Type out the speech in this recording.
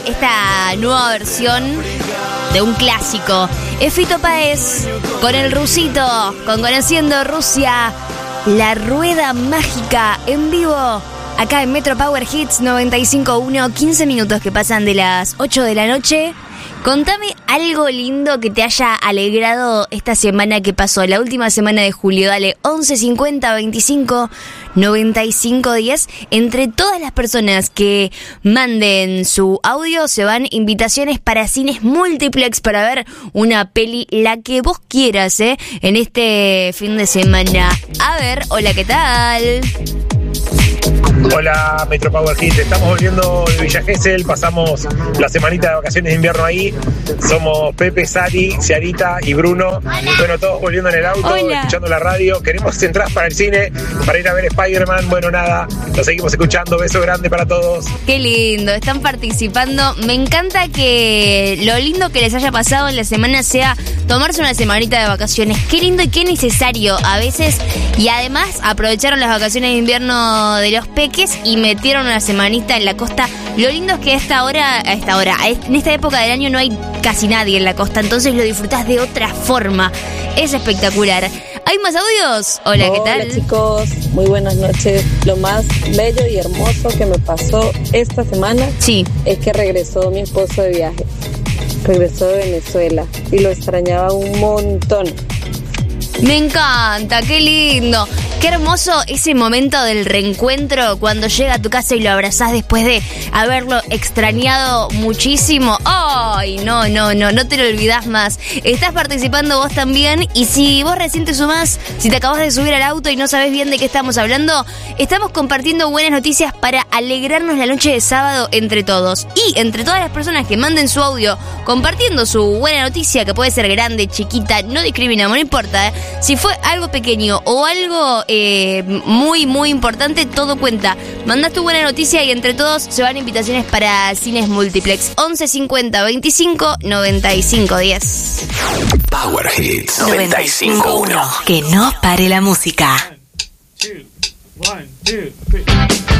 esta nueva versión de un clásico. Es Fito Páez con el Rusito, con Conociendo Rusia, La Rueda Mágica en vivo. Acá en Metro Power Hits 95.1, 15 minutos que pasan de las 8 de la noche. Contame algo lindo que te haya alegrado esta semana que pasó, la última semana de julio. Dale, 11 50 25 95 10. Entre todas las personas que manden su audio se van invitaciones para cines multiplex para ver una peli, la que vos quieras, en este fin de semana. A ver, hola, ¿qué tal? Hola Metro Power Hits, estamos volviendo de Villa Gesell, pasamos la semanita de vacaciones de invierno ahí, somos Pepe, Sari, Ciarita y Bruno. Bueno, todos volviendo en el auto, Hola. Escuchando la radio, queremos entradas para el cine, para ir a ver Spider-Man. Bueno, nada, lo seguimos escuchando, beso grande para todos. Qué lindo, están participando. Me encanta que lo lindo que les haya pasado en la semana sea tomarse una semanita de vacaciones. Qué lindo y qué necesario a veces. Y además aprovecharon las vacaciones de invierno de los peques y metieron una semanita en la costa. Lo lindo es que en esta época del año no hay casi nadie en la costa, entonces lo disfrutás de otra forma. Es espectacular. ¿Hay más audios? Hola, ¿qué tal? Hola chicos, muy buenas noches. Lo más bello y hermoso que me pasó esta semana es que regresó mi esposo de viaje. Regresó de Venezuela y lo extrañaba un montón. Me encanta, qué lindo. Qué hermoso ese momento del reencuentro cuando llega a tu casa y lo abrazás después de haberlo extrañado muchísimo. ¡Ay! No te lo olvidás más. Estás participando vos también y si vos recién te sumás, si te acabas de subir al auto y no sabés bien de qué estamos hablando, estamos compartiendo buenas noticias para alegrarnos la noche de sábado entre todos. Y entre todas las personas que manden su audio compartiendo su buena noticia, que puede ser grande, chiquita, no discriminamos, no importa, si fue algo pequeño o algo muy, muy importante, todo cuenta. Mandás tu buena noticia y entre todos se van invitaciones para cines multiplex. 11 50 25 95 10. Power Hits 95.1. Que no pare la música. 1, 2, 1, 2, 3.